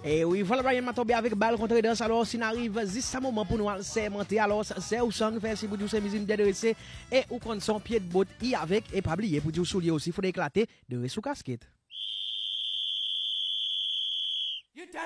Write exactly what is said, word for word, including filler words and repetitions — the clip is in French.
Et oui, voilà, Brian m'a tombé avec balle contre danse. Alors, s'il arrive, c'est un moment pour nous sermenter. Alors, c'est où sang, fait si vous dites, c'est musique d'adresser. Et où qu'on son pied de botte, y avec, et pas oublier, pour dire soulier aussi, il faut éclater de sous casquette.